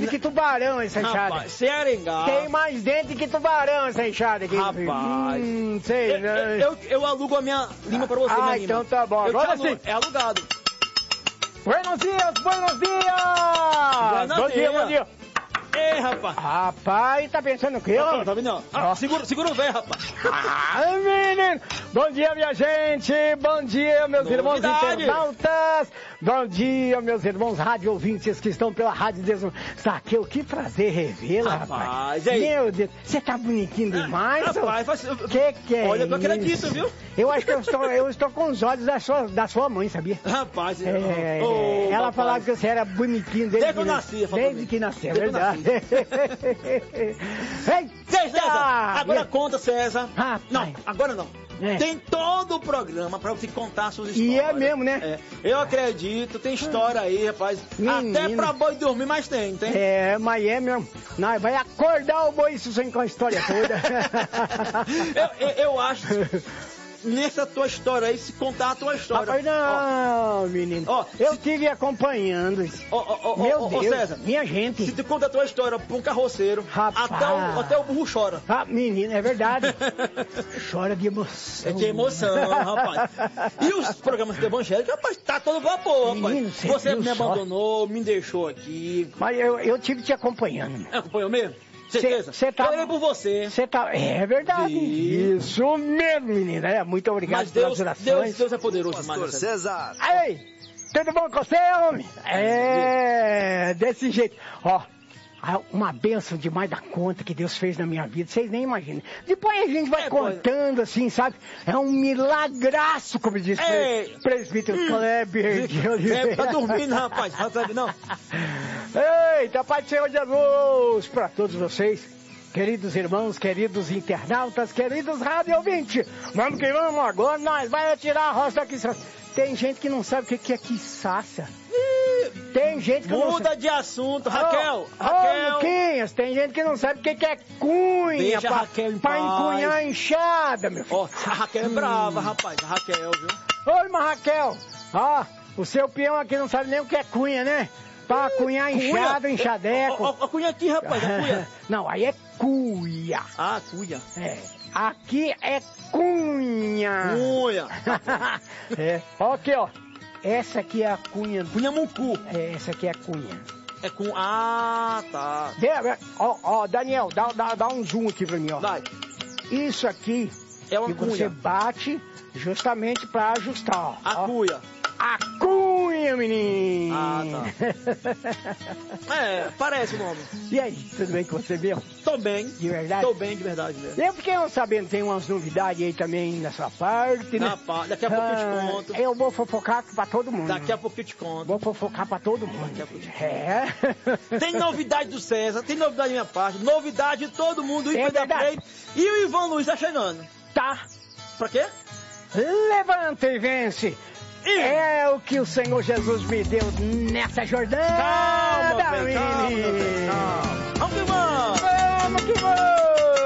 que tubarão essa enxada. Rapaz, sem arengar. Tem mais dente que tubarão essa enxada aqui. Rapaz. Sei, eu alugo a minha lima pra você, minha lima. então tá bom. Agora sim. É alugado. Buenos dias, buenos dias! Bom dia. Ei, rapaz. Rapaz, tá pensando o quê? Tá vendo? Segura o velho, rapaz. Menino. Bom dia, minha gente. Bom dia, meus irmãos internautas. Bom dia, meus irmãos rádio ouvintes que estão pela Rádio Deus. Saqueu, que prazer revê-la, rapaz. Meu Deus, você tá bonitinho demais. Rapaz, que é olha, isso? eu acredito, viu? Eu acho que eu estou com os olhos da sua mãe, sabia? Rapaz, ela falava que você era bonitinho desde que nascia. Desde que nasceu, é verdade. César, agora conta, César. Rapaz. Não, agora não. Tem todo o programa pra você contar suas histórias. E é mesmo, né? Eu acredito, tem história aí, rapaz. Menino. Até pra boi dormir, mas tem. Mas é mesmo. Nós vai acordar o boi isso sem com a história toda. eu acho... Nessa tua história aí, se contar a tua história. Rapaz, não, menino. Eu estive acompanhando isso. Meu Deus, César, minha gente. Se tu conta a tua história pra um carroceiro, até o burro chora. Menino, é verdade. Chora de emoção. É de emoção, rapaz. E os programas de evangélico, rapaz, tá todo vapor, rapaz. Menino, você me abandonou, me deixou aqui. Mas eu tive te acompanhando. Acompanhou mesmo? Certeza? Eu lembro por você. É verdade. Sim. Isso mesmo, menina. Muito obrigado pelas orações. Deus é poderoso, Pastor César. Ei, tudo bom com você, homem? Desse jeito. Uma bênção demais da conta que Deus fez na minha vida, vocês nem imaginam. Depois a gente vai contando assim, sabe? É um milagraço, como disse o presbítero Kleber de Oliveira. Tá dormindo, rapaz, não. Eita, Pai do Senhor Jesus, para todos vocês, queridos irmãos, queridos internautas, queridos rádio ouvintes. Vamos que vamos, agora nós vamos tirar a roça daqui. Tem gente que não sabe o que é quiçaça. Tem gente que não muda de assunto, Raquel. Luquinhas, tem gente que não sabe o que é cunha pra encunhar a enxada, meu filho. A Raquel é brava, rapaz, a Raquel, viu? Oi, mas Raquel, o seu peão aqui não sabe nem o que é cunha, né? Pra cunhar enxada, enxadeco. A cunha aqui, rapaz, a cunha. Não, aí é cuia. Cuia. Aqui é cunha. Cunha. Aqui, essa aqui é a cunha. Cunha mucu. Essa aqui é a cunha. É com... tá. Daniel, dá um zoom aqui pra mim, Vai. Isso aqui é uma cunha. Você bate justamente pra ajustar, A cuia. A cunha, menino! Tá. Parece o nome. E aí, tudo bem com você, meu? Tô bem. De verdade? Tô bem, de verdade mesmo. Eu fiquei sabendo, tem umas novidades aí também na sua parte, né? Daqui a pouco eu te conto. Eu vou fofocar pra todo mundo. Daqui a pouco eu te conto. Vou fofocar pra todo mundo. Daqui a pouco eu te conto. Tem novidade do César, tem novidade da minha parte, novidade de todo mundo. E o Ivan Luiz tá chegando. Tá. Pra quê? Levanta e vence. É o que o Senhor Jesus me deu nessa jornada. Calma, menino. Vamos que vamos. Vamos que vamos.